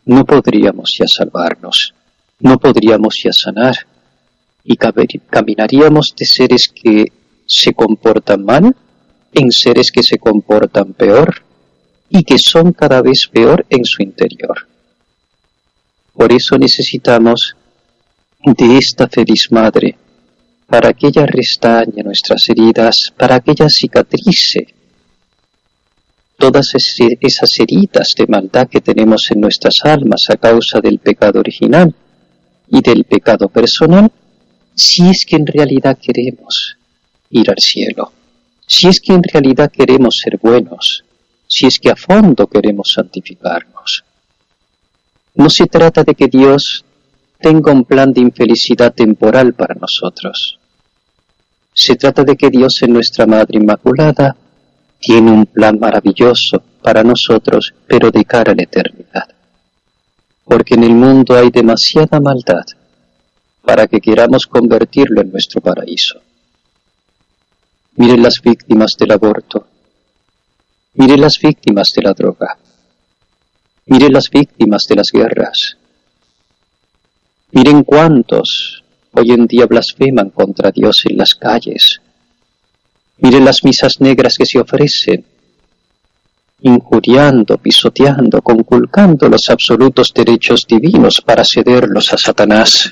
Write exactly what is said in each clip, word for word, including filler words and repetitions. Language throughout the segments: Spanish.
no podríamos ya salvarnos, no podríamos ya sanar, y caminaríamos de seres que se comportan mal en seres que se comportan peor y que son cada vez peor en su interior. Por eso necesitamos de esta feliz madre, para que ella restañe nuestras heridas, para que ella cicatrice todas esas heridas de maldad que tenemos en nuestras almas a causa del pecado original y del pecado personal, si es que en realidad queremos ir al cielo, si es que en realidad queremos ser buenos, si es que a fondo queremos santificarnos. No se trata de que Dios tenga un plan de infelicidad temporal para nosotros. Se trata de que Dios en nuestra Madre Inmaculada tiene un plan maravilloso para nosotros, pero de cara a la eternidad. Porque en el mundo hay demasiada maldad para que queramos convertirlo en nuestro paraíso. Miren las víctimas del aborto, miren las víctimas de la droga, miren las víctimas de las guerras, miren cuántos hoy en día blasfeman contra Dios en las calles, miren las misas negras que se ofrecen, injuriando, pisoteando, conculcando los absolutos derechos divinos para cederlos a Satanás.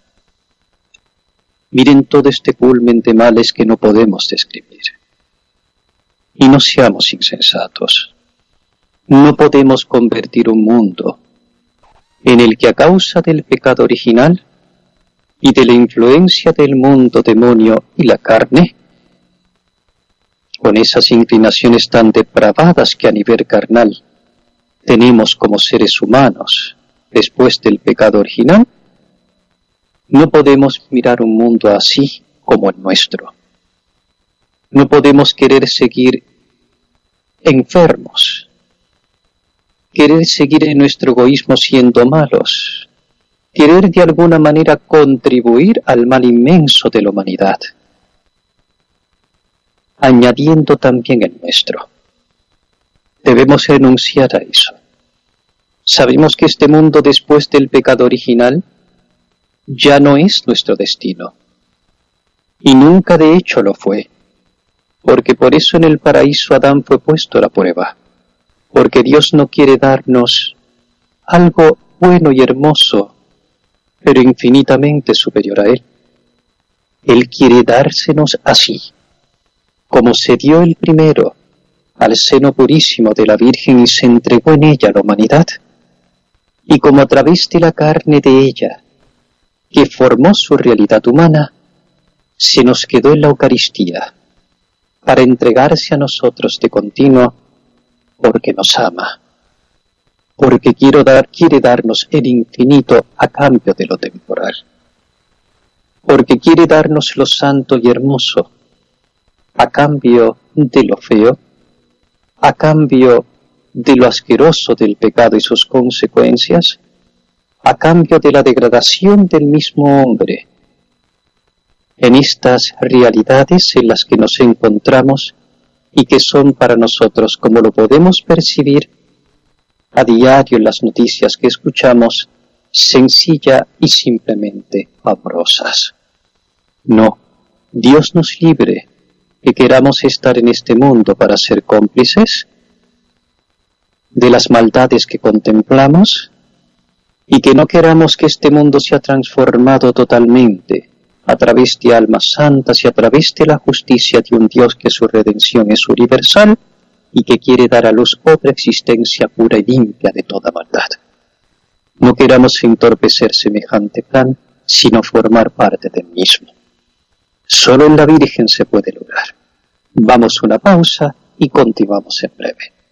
Miren todo este culmen de males que no podemos describir. Y no seamos insensatos. No podemos convertir un mundo en el que a causa del pecado original y de la influencia del mundo demonio y la carne, con esas inclinaciones tan depravadas que a nivel carnal tenemos como seres humanos después del pecado original, no podemos mirar un mundo así como el nuestro. No podemos querer seguir enfermos, querer seguir en nuestro egoísmo siendo malos, querer de alguna manera contribuir al mal inmenso de la humanidad, añadiendo también el nuestro. Debemos renunciar a eso. Sabemos que este mundo después del pecado original ya no es nuestro destino, y nunca de hecho lo fue, porque por eso en el paraíso Adán fue puesto a la prueba, porque Dios no quiere darnos algo bueno y hermoso, pero infinitamente superior a Él. Él quiere dársenos así, como se dio el primero al seno purísimo de la Virgen y se entregó en ella a la humanidad, y como a través de la carne de ella, que formó su realidad humana, se nos quedó en la Eucaristía, para entregarse a nosotros de continuo, porque nos ama, porque quiero dar, quiere darnos el infinito a cambio de lo temporal, porque quiere darnos lo santo y hermoso, a cambio de lo feo, a cambio de lo asqueroso del pecado y sus consecuencias, a cambio de la degradación del mismo hombre. En estas realidades en las que nos encontramos y que son para nosotros, como lo podemos percibir a diario en las noticias que escuchamos, sencilla y simplemente amorosas. No, Dios nos libre que queramos estar en este mundo para ser cómplices de las maldades que contemplamos, y que no queramos que este mundo sea transformado totalmente a través de almas santas y a través de la justicia de un Dios que su redención es universal y que quiere dar a luz otra existencia pura y limpia de toda maldad. No queramos entorpecer semejante plan, sino formar parte del mismo. Solo en la Virgen se puede lograr. Vamos a una pausa y continuamos en breve.